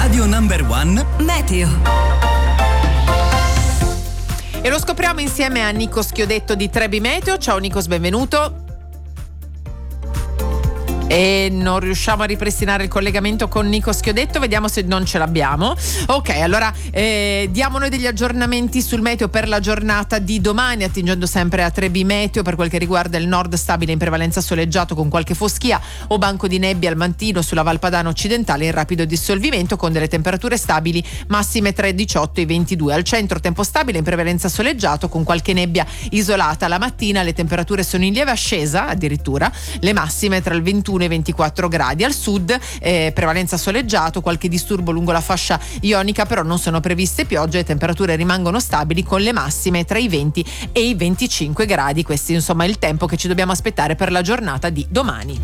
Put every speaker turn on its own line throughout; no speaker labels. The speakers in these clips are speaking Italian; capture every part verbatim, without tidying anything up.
Radio Number One Meteo.
E lo scopriamo insieme a Nico Schiodetto di Trebi Meteo. Ciao Nikos, benvenuto. E non riusciamo a ripristinare il collegamento con Nico Schiodetto, vediamo se non ce l'abbiamo. Ok, allora eh, diamo noi degli aggiornamenti sul meteo per la giornata di domani, attingendo sempre a Trebi Meteo. Per quel che riguarda il nord, stabile in prevalenza soleggiato con qualche foschia o banco di nebbia al mattino sulla Val Padana occidentale in rapido dissolvimento, con delle temperature stabili massime tra i diciotto e i ventidue. Al centro tempo stabile in prevalenza soleggiato con qualche nebbia isolata. La mattina le temperature sono in lieve ascesa, addirittura le massime tra il ventuno e ventiquattro gradi. Al sud eh, prevalenza soleggiato, qualche disturbo lungo la fascia ionica, però non sono previste piogge e temperature rimangono stabili con le massime tra i venti e i venticinque gradi. Questo insomma è il tempo che ci dobbiamo aspettare per la giornata di domani.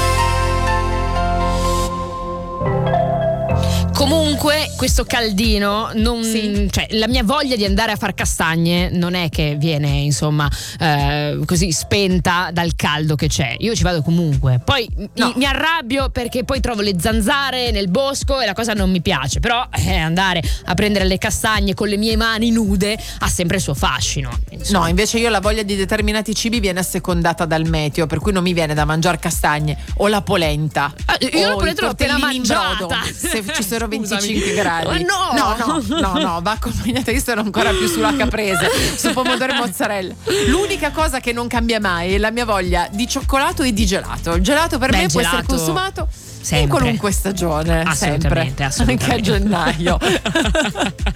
Comunque questo caldino non,
sì.
cioè la mia voglia di andare a far castagne non è che viene insomma eh, così spenta dal caldo che c'è. Io ci vado comunque. Poi
no.
mi, mi arrabbio perché poi trovo le zanzare nel bosco e la cosa non mi piace. Però eh, andare a prendere le castagne con le mie mani nude ha sempre il suo fascino. Insomma.
No, invece io la voglia di determinati cibi viene assecondata dal meteo, per cui non mi viene da mangiare castagne o la polenta.
Eh, io
o
la polenta l'ho appena mangiata.
Se ci sono venticinque
Scusami.
gradi.
No.
no, no, no, no, va accompagnata. Io sono ancora più sulla caprese, su pomodoro e mozzarella. L'unica cosa che non cambia mai è la mia voglia di cioccolato e di gelato. Il gelato per
Beh,
me può
gelato
essere consumato
sempre.
in qualunque stagione,
Assolutamente,
sempre,
assolutamente.
anche a gennaio.